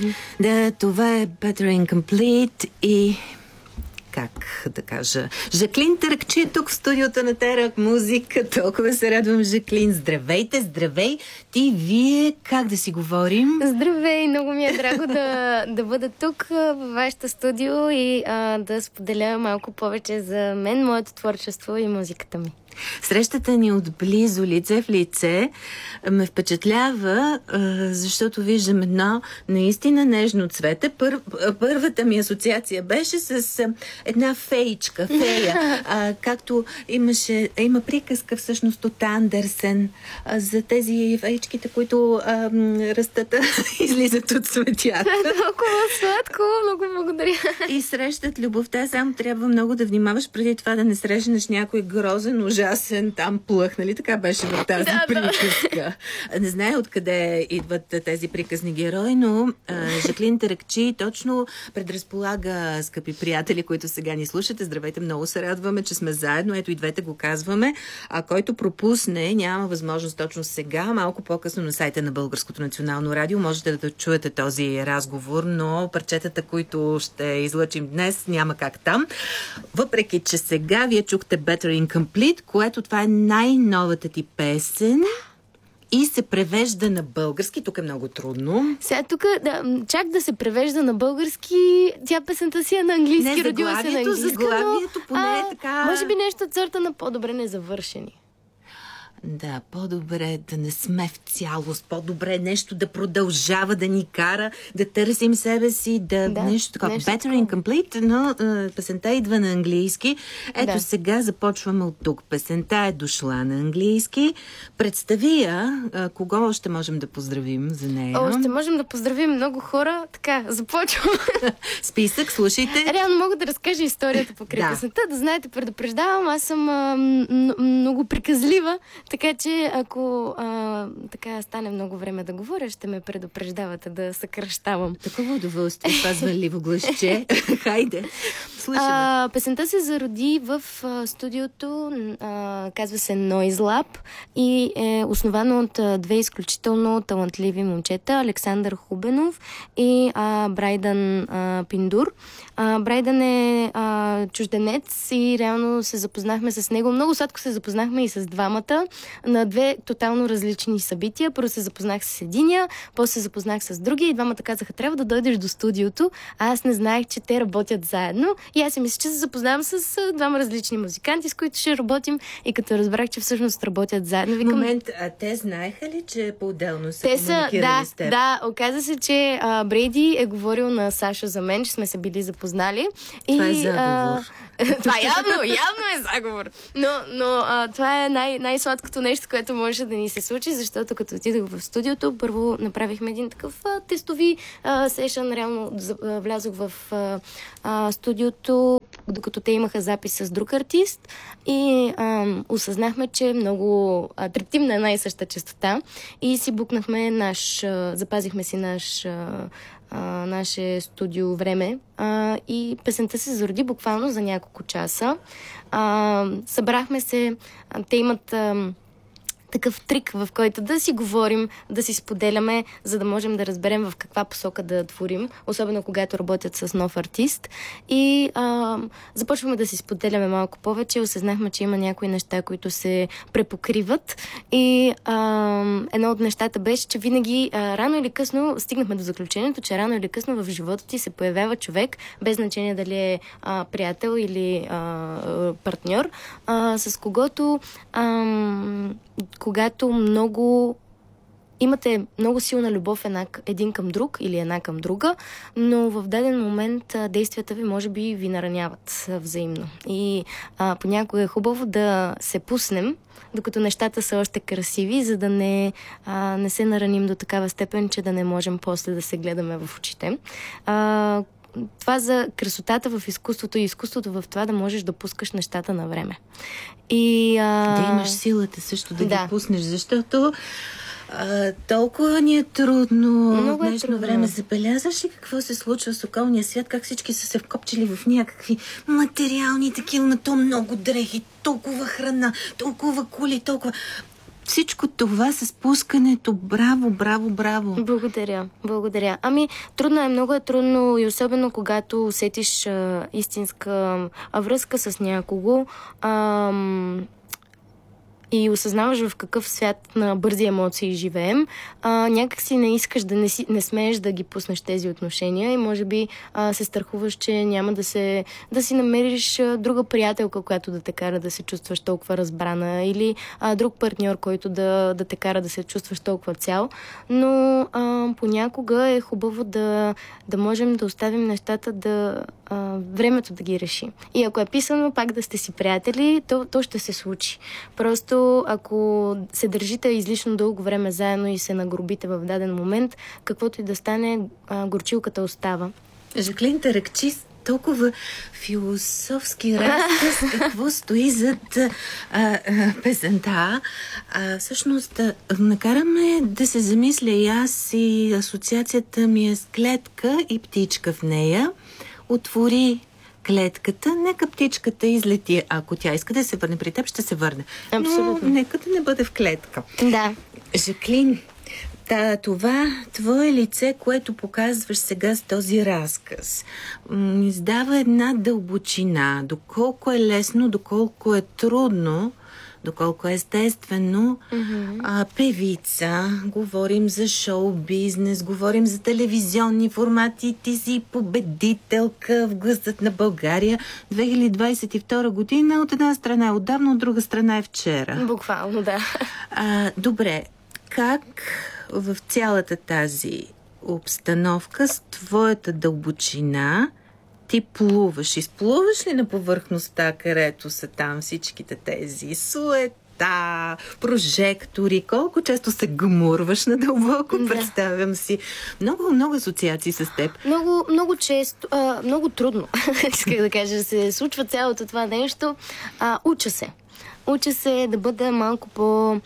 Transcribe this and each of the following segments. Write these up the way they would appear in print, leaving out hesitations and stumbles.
Да, това е Better Incomplete и как да кажа, Жаклин Таракчи е тук в студиото на Терак Музика. Толкова се радвам, Жаклин. Здравейте, здравей. Ти, вие, как да си говорим? Здравей, много ми е драго да бъда тук във вашето студио и да споделя малко повече за мен, моето творчество и музиката ми. Срещата ни отблизо, лице в лице, ме впечатлява, защото виждам едно наистина нежно цвете. Първата ми асоциация беше с една фея, както има приказка всъщност от Андерсен за тези феичките, които растат, излизат от светята. Толкова сладко, много благодаря. И срещат любовта, само трябва много да внимаваш преди това да не срещнеш някой грозен, ужасен там плъх, нали? Така беше в тази приказка. Не знае откъде идват тези приказни герои, но Жаклин Таракчи точно предразполага, скъпи приятели, които сега ни слушате. Здравейте, много се радваме, че сме заедно. Ето и двете го казваме. А който пропусне, няма възможност точно сега, малко по-късно на сайта на Българското национално радио можете да чуете този разговор, но парчетата, които ще излъчим днес, няма как там. Въпреки, че сега вие чухте Better Incomplete, което това е най-новата ти песен и се превежда на български. Тук е много трудно. Сега тук, чак да се превежда на български, тя песента си е на английски, родила се на английски. Заглавието поне е така. Може би нещо от сорта на по-добре незавършени. Да, по-добре да не сме в цялост, по-добре нещо да продължава да ни кара да търсим себе си, нещо такова. Better Incomplete, но песента идва на английски. Ето сега започваме от тук. Песента е дошла на английски. Представи я, кого още можем да поздравим за нея? Още можем да поздравим много хора. Така, започвам. Списък, слушайте. Реално мога да разкажа историята покрай песента. Да знаете, предупреждавам, аз съм много приказлива. Така че, ако така стане много време да говоря, ще ме предупреждавате да съкращавам. Такова удоволствие, пазва ливо гласче. Хайде, слушаме. Песента се зароди в студиото, казва се Noise Lab и е основано от две изключително талантливи момчета, Александър Хубенов и Брайдан Пиндур. Брайдан е чужденец и реално се запознахме с него. Много сладко се запознахме и с двамата на две тотално различни събития. Първо се запознах с единия, после се запознах с другия и двамата казаха, трябва да дойдеш до студиото. Аз не знаех, че те работят заедно и аз си мисля, че се запознавам с двама различни музиканти, с които ще работим и като разбрах, че всъщност работят заедно. Викам... Момент, а те знаеха ли, че по-отделно са комуникирали с теб? Да, оказа се, че Брейди е говорил на Сашо за мен, че сме се били запознали. Това е заговор. Това явно е заговор. Но това е най-сладкото нещо, което може да ни се случи, защото като отидох в студиото, първо направихме един такъв тестови сешън. Реално влязох в студиото, докато те имаха запис с друг артист и осъзнахме, че много трептим на една и съща честота и си букнахме запазихме си наше студио време и песента се зароди буквално за няколко часа. Събрахме се, те имат такъв трик, в който да си говорим, да си споделяме, за да можем да разберем в каква посока да творим, особено когато работят с нов артист. И започваме да си споделяме малко повече. Осъзнахме, че има някои неща, които се препокриват. И едно от нещата беше, че винаги рано или късно стигнахме до заключението, че рано или късно в живота ти се появява човек, без значение дали е приятел или партньор, с когото когато имате много силна любов един към друг или една към друга, но в даден момент действията ви може би ви нараняват взаимно. И понякога е хубаво да се пуснем, докато нещата са още красиви, за да не се нараним до такава степен, че да не можем после да се гледаме в очите. Това за красотата в изкуството и изкуството в това да можеш да пускаш нещата на време. Да имаш силата също да ги пуснеш, защото толкова ни е трудно в днешно време. Забелязваш ли какво се случва с околния свят? Как всички са се вкопчили в някакви материални такива, на то много дрехи, толкова храна, толкова коли, толкова... всичко това с пускането. Браво, браво, браво. Благодаря. Ами, много е трудно и особено когато усетиш истинска връзка с някого и осъзнаваш в какъв свят на бързи емоции живеем, някак си не искаш не смееш да ги пуснеш тези отношения и може би се страхуваш, че няма да си намериш друга приятелка, която да те кара да се чувстваш толкова разбрана, или друг партньор, който да те кара да се чувстваш толкова цял. Но понякога е хубаво да можем да оставим нещата времето да ги реши. И ако е писано пак да сте си приятели, то ще се случи. Просто ако се държите излишно дълго време заедно и се нагрубите в даден момент, каквото и да стане, горчилката остава. Жаклин Таракчи, толкова философски разказ, какво стои зад песента. Всъщност, накараме да се замисля и аз, и асоциацията ми е с клетка и птичка в нея. Отвори клетката, нека птичката излети. Ако тя иска да се върне при теб, ще се върне. Абсолютно. Но нека да не бъде в клетка. Да. Жаклин, това твое лице, което показваш сега с този разказ, издава една дълбочина. Доколко е лесно, доколко е трудно, доколко е естествено. Певица, говорим за шоу-бизнес, говорим за телевизионни формати. Ти си победителка в Гласът на България 2022 година. От една страна е отдавна, от друга страна е вчера. Буквално, да. Добре, как в цялата тази обстановка с твоята дълбочина ти плуваш? Изплуваш ли на повърхността, където са там всичките тези суета, прожектори? Колко често се гмурваш надълбоко? Да. Представям си. Много асоциации с теб. Много често, много трудно, исках да кажа, се случва цялото това нещо. Уча се да бъда малко по...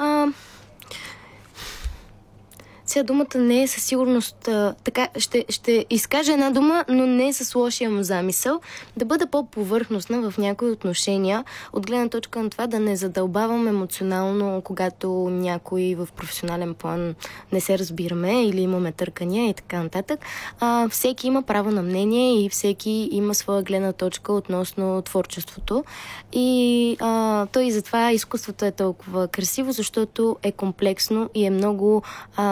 Сега думата не е със сигурност така, ще изкажа една дума, но не е с лошия му замисъл. Да бъда по-повърхностна в някои отношения, от гледна точка на това да не задълбавам емоционално, когато някой в професионален план не се разбираме или имаме търкания и така нататък. Всеки има право на мнение и всеки има своя гледна точка относно творчеството. И той затова изкуството е толкова красиво, защото е комплексно и е много...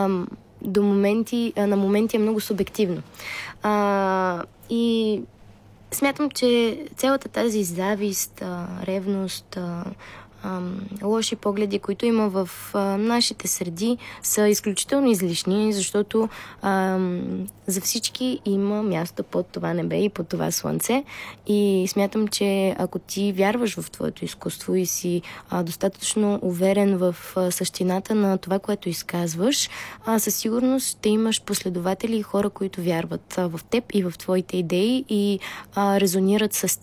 на моменти е много субективно. И смятам, че цялата тази завист, ревност, лоши погледи, които има в нашите среди, са изключително излишни, защото за всички има място под това небе и под това слънце. И смятам, че ако ти вярваш в твоето изкуство и си достатъчно уверен в същината на това, което изказваш, със сигурност ще имаш последователи и хора, които вярват в теб и в твоите идеи и резонират с